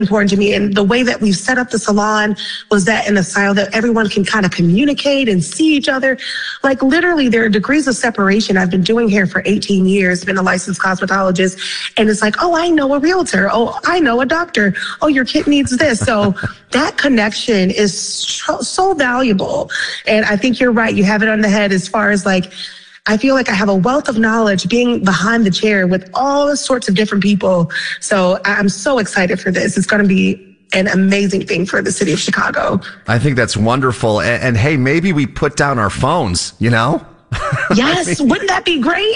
important to me. And the way that we've set up the salon was that in a style that everyone can kind of communicate and see each other. Like literally there are degrees of separation. I've been doing hair for 18 years, been a licensed cosmetologist. And it's like, oh, I know a realtor. Oh, I know a doctor. Oh, your kid needs this. So that connection is so valuable. And I think you're right. You have it on the head as far as like, I feel like I have a wealth of knowledge being behind the chair with all sorts of different people. So I'm so excited for this. It's going to be an amazing thing for the city of Chicago. I think that's wonderful. And hey, maybe we put down our phones, you know? Yes, wouldn't that be great?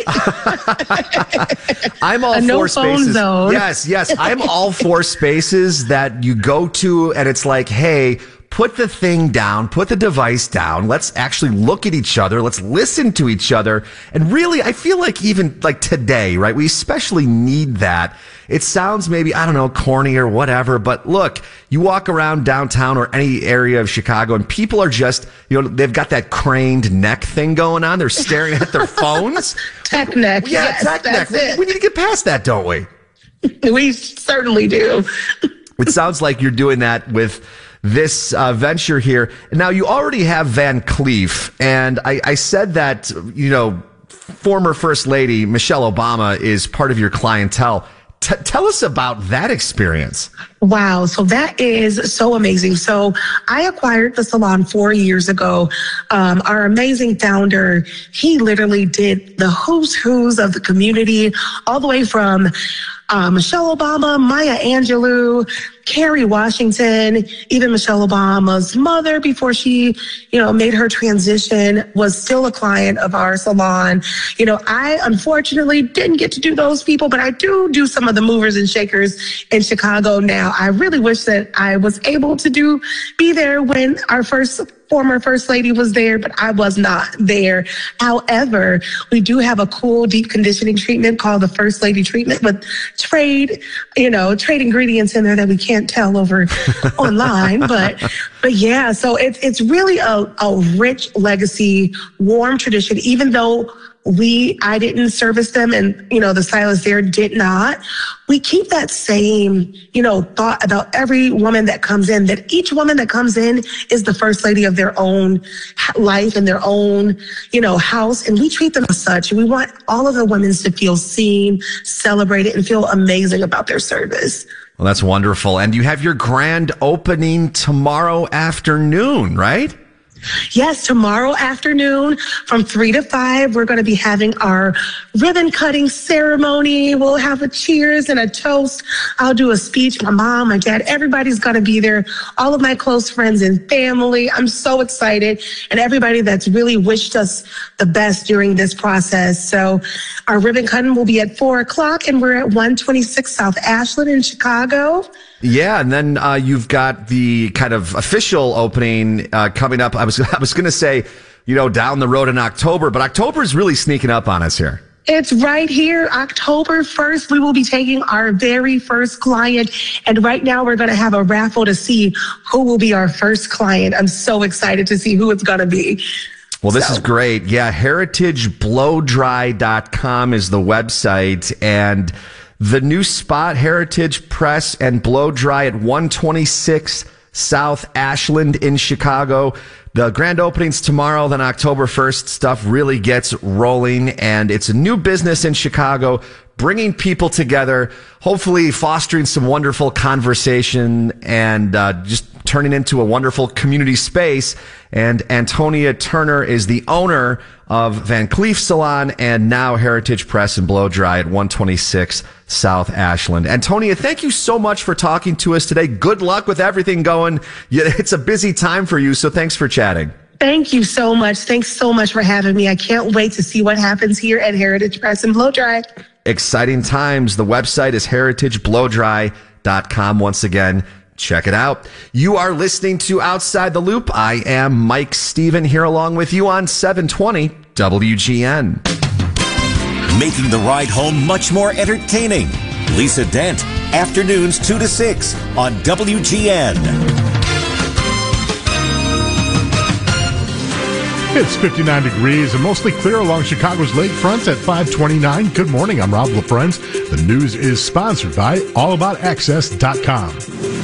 I'm all for spaces. Zone. Yes. I'm all for spaces that you go to and it's like, hey, put the thing down, put the device down. Let's actually look at each other. Let's listen to each other. And really, I feel like even like today, right? We especially need that. It sounds maybe, I don't know, corny or whatever, but look, you walk around downtown or any area of Chicago and people are just, you know, they've got that craned neck thing going on. They're staring at their phones. Tech neck. Yeah, yes, tech neck. We need to get past that, don't we? We certainly do. It sounds like you're doing that with this venture here. Now, you already have Van Cleef, and I said that, you know, former First Lady Michelle Obama is part of your clientele. Tell us about that experience. Wow. So that is so amazing. So I acquired the salon 4 years ago. Our amazing founder, he literally did the who's of the community, all the way from Michelle Obama, Maya Angelou, Kerry Washington, even Michelle Obama's mother, before she, you know, made her transition, was still a client of our salon. You know, I unfortunately didn't get to do those people, but I do some of the movers and shakers in Chicago now. I really wish that I was able to be there when our former First Lady was there, but I was not there. However, we do have a cool deep conditioning treatment called the First Lady treatment with trade ingredients in there that we can't tell over online. But yeah, so it's really a rich legacy, warm tradition, even though I didn't service them and, you know, the stylist there did not. We keep that same, you know, thought about every woman that comes in, that each woman that comes in is the first lady of their own life and their own, you know, house. And we treat them as such. We want all of the women to feel seen, celebrated, and feel amazing about their service. Well, that's wonderful. And you have your grand opening tomorrow afternoon, right? Yes, tomorrow afternoon from 3 to 5, we're going to be having our ribbon cutting ceremony. We'll have a cheers and a toast. I'll do a speech. My mom, my dad, everybody's going to be there. All of my close friends and family. I'm so excited. And everybody that's really wished us the best during this process. So our ribbon cutting will be at 4:00 and we're at 126 South Ashland in Chicago. Yeah, and then you've got the kind of official opening coming up. I was going to say, you know, down the road in October, but October is really sneaking up on us here. It's right here, October 1st. We will be taking our very first client. And right now we're going to have a raffle to see who will be our first client. I'm so excited to see who it's going to be. Well, this is great. Yeah, heritageblowdry.com is the website. And the new spot, Heritage Press and Blow Dry at 126 South Ashland in Chicago. The grand opening's tomorrow, then October 1st. Stuff really gets rolling, and it's a new business in Chicago, bringing people together, hopefully fostering some wonderful conversation and just turning into a wonderful community space. And Antonia Turner is the owner of Van Cleef Salon and now Heritage Press and Blow Dry at 126 South Ashland. Antonia, thank you so much for talking to us today. Good luck with everything going. It's a busy time for you, so thanks for chatting. Thank you so much. Thanks so much for having me. I can't wait to see what happens here at Heritage Press and Blow Dry. Exciting times. The website is heritageblowdry.com. Once again, check it out. You are listening to Outside the Loop. I am Mike Steven here along with you on 720 WGN. Making the ride home much more entertaining. Lisa Dent, afternoons 2 to 6 on WGN. It's 59 degrees and mostly clear along Chicago's lakefronts at 529. Good morning. I'm Rob LaFrance. The news is sponsored by allaboutaccess.com.